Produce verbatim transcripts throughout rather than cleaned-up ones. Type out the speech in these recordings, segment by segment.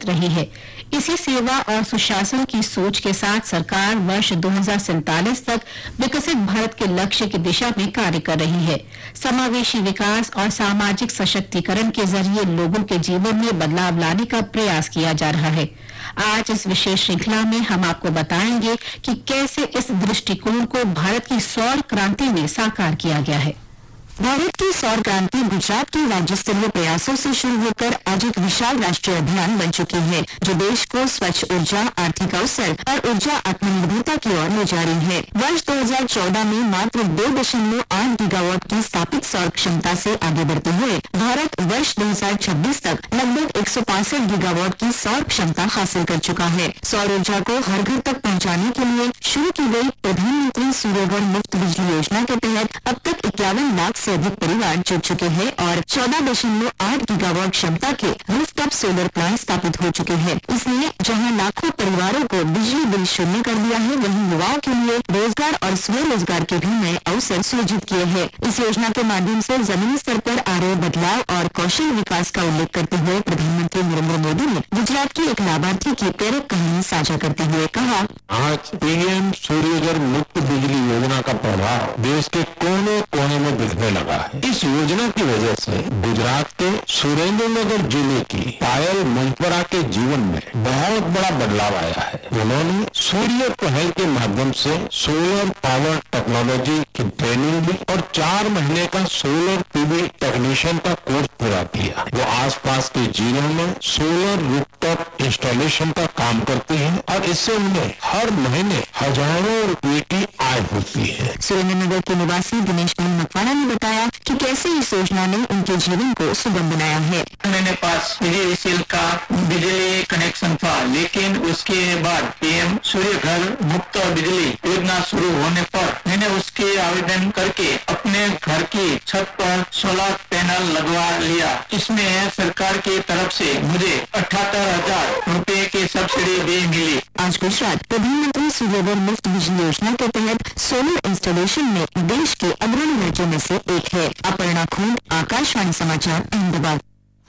रही है। इसी सेवा और सुशासन की सोच के साथ सरकार वर्ष दो हज़ार सैंतालीस तक विकसित भारत के लक्ष्य की दिशा में कार्य कर रही है। समावेशी विकास और सामाजिक सशक्तिकरण के जरिए लोगों के जीवन में बदलाव लाने का प्रयास किया जा रहा है। आज इस विशेष श्रृंखला में हम आपको बताएंगे कि कैसे इस दृष्टिकोण को भारत की सौर क्रांति में साकार किया गया है। भारत की सौर क्रांति गुजरात के राज्य स्तरीय प्रयासों से शुरू होकर आज एक विशाल राष्ट्रीय अभियान बन चुकी है, जो देश को स्वच्छ ऊर्जा, आर्थिक अवसर और ऊर्जा आत्मनिर्भरता की ओर ले जा रही है। वर्ष दो हज़ार चौदह में मात्र दो दशमलव आठ गीगावाट की स्थापित सौर क्षमता से आगे बढ़ते हुए भारत वर्ष दो हज़ार छब्बीस तक लगभग एक सौ पैंसठ गीगावाट की सौर क्षमता हासिल कर चुका है। सौर ऊर्जा को हर घर तक पहुँचाने के लिए शुरू की गई प्रधानमंत्री सूर्यघर मुफ्त बिजली योजना के तहत अब तक इक्यावन लाख से अधिक परिवार जुड़ चुके हैं और चौदह दशमलव आठ गीगावाट क्षमता के रूफटॉप सोलर प्लांट स्थापित हो चुके हैं। इसलिए जहां लाखों परिवारों को बिजली बिल शून्य कर दिया है, वहीं युवाओं के लिए रोजगार और स्वरोजगार के भी नए अवसर सृजित किए हैं। इस योजना के माध्यम से जमीनी स्तर पर आ रहे बदलाव और कौशल विकास का उल्लेख करते हुए प्रधानमंत्री नरेंद्र मोदी ने गुजरात की एक लाभार्थी की प्रेरक कहानी साझा करते हुए कहा, आज पीएम सूर्यघर मुफ्त बिजली योजना का प्रभाव देश के कोने कोने में दिखने लगा है। इस योजना की वजह से गुजरात के सुरेंद्रनगर जिले की पायल मंचपरा के जीवन में बहुत बड़ा बदलाव आया है। उन्होंने सूर्य पहल के माध्यम से सोलर पावर टेक्नोलॉजी की ट्रेनिंग ली और चार महीने का सोलर पीवी टेक्नीशियन का कोर्स पूरा किया। वो आसपास के जिलों में सोलर रूफटॉप इंस्टॉलेशन का काम करती हैं और इससे उन्हें हर महीने हजारों रुपए की आय होती है। सुरेंद्रनगर के निवासी दिनेश मकवाना ने बताया कि कैसे इस योजना ने उनके जीवन को सुगम बनाया है। मेरे पास पीजीवीसीएल का बिजली कनेक्शन था, लेकिन उसके बाद पीएम सूर्यघर मुफ्त बिजली योजना शुरू होने पर मैंने उसके आवेदन करके अपने घर की छत पर सोलर पैनल लगवा लिया। इसमें सरकार की तरफ से मुझे अठहत्तर हजार रूपए की सब्सिडी भी मिली। आज गुजरात प्रधानमंत्री सूर्यघर मुफ्त बिजली योजना के तहत सोलर इंस्टॉलेशन में देश के अग्रणी राज्यों में से एक है। अपर्णा खून, आकाशवाणी समाचार, अहमदाबाद।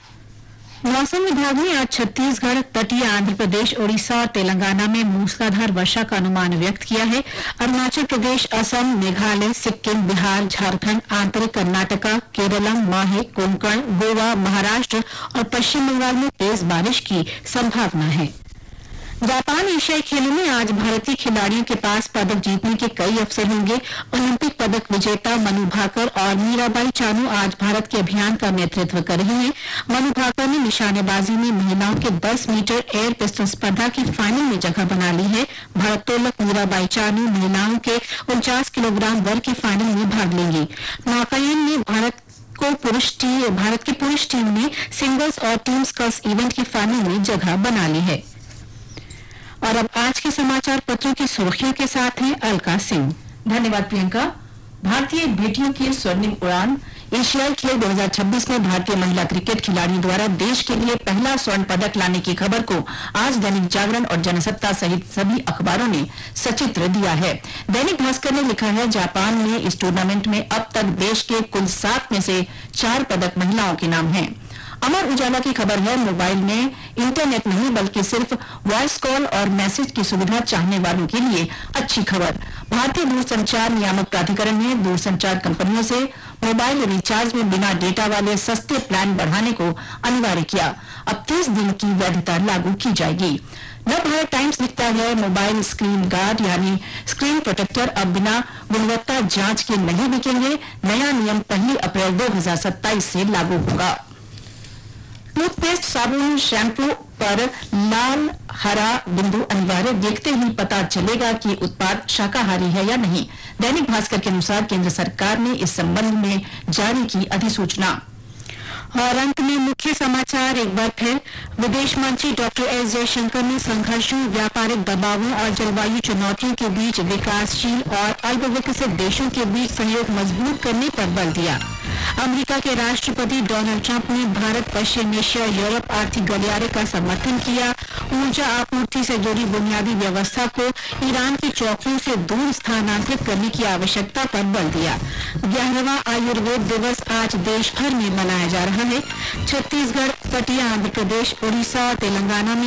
मौसम विभाग ने आज छत्तीसगढ़, तटीय आंध्र प्रदेश, ओडिशा और तेलंगाना में मूसलाधार वर्षा का अनुमान व्यक्त किया है। अरुणाचल प्रदेश, असम, मेघालय, सिक्किम, बिहार, झारखंड, आंतरिक कर्नाटका, केरलम, माहे, कोंकण, गोवा, महाराष्ट्र और पश्चिम बंगाल में तेज बारिश की संभावना है। जापान एशियाई खेलों में आज भारतीय खिलाड़ियों के पास पदक जीतने के कई अवसर होंगे। ओलंपिक पदक विजेता मनु भाकर और मीराबाई चानू आज भारत के अभियान का नेतृत्व कर रही हैं। मनु भाकर ने निशानेबाजी में महिलाओं के दस मीटर एयर पिस्टल स्पर्धा की फाइनल में जगह बना ली है। भारोत्तोलक मीराबाई चानू महिलाओं के उनचास किलोग्राम वर्ग के फाइनल में भाग लेंगी। नौकायन ने भारत को पुरुष टीम भारत की पुरुष टीम ने सिंगल्स और टीम स्कल्स इवेंट की फाइनल में जगह बना ली है। और अब आज के समाचार पत्रों की सुर्खियों के साथ हैं अलका सिंह। धन्यवाद प्रियंका। भारतीय बेटियों की स्वर्णिम उड़ान। एशियाई खेल दो हज़ार छब्बीस में भारतीय महिला क्रिकेट खिलाड़ियों द्वारा देश के लिए पहला स्वर्ण पदक लाने की खबर को आज दैनिक जागरण और जनसत्ता सहित सभी अखबारों ने सचित्र दिया है। दैनिक भास्कर ने लिखा है, जापान में इस टूर्नामेंट में अब तक देश के कुल सात में से चार पदक महिलाओं के नाम हैं। अमर उजाला की खबर है, मोबाइल में इंटरनेट नहीं बल्कि सिर्फ वॉइस कॉल और मैसेज की सुविधा चाहने वालों के लिए अच्छी खबर। भारतीय दूरसंचार नियामक प्राधिकरण ने दूरसंचार कंपनियों से मोबाइल रिचार्ज में बिना डेटा वाले सस्ते प्लान बढ़ाने को अनिवार्य किया। अब तीस दिन की वैधता लागू की जाएगी। नवभारत टाइम्स लिखता है, मोबाइल स्क्रीन गार्ड यानी स्क्रीन प्रोटेक्टर अब बिना गुणवत्ता जांच के नहीं बिकेंगे। नया नियम पहली अप्रैल दो हजार सत्ताईस से लागू होगा। टूथपेस्ट, साबुन, शैम्पू पर लाल हरा बिंदु अनिवार्य, देखते ही पता चलेगा कि उत्पाद शाकाहारी है या नहीं। दैनिक भास्कर के अनुसार केंद्र सरकार ने इस संबंध में जारी की अधिसूचना। और अंत में मुख्य समाचार एक बार फिर। विदेश मंत्री डॉक्टर एस जयशंकर ने संघर्षों, व्यापारिक दबावों और जलवायु चुनौतियों के बीच विकासशील और अल्पविकसित देशों के बीच सहयोग मजबूत करने पर बल दिया। अमेरिका के राष्ट्रपति डोनाल्ड ट्रंप ने भारत, पश्चिम एशिया, यूरोप आर्थिक गलियारे का समर्थन किया। ऊर्जा आपूर्ति से जुड़ी बुनियादी व्यवस्था को ईरान की चौकियों से दूर स्थानांतरित करने की आवश्यकता पर बल दिया। ग्यारहवां आयुर्वेद दिवस आज देश भर में मनाया जा रहा है। छत्तीसगढ़, तटीय आंध्र प्रदेश, ओडिशा और तेलंगाना में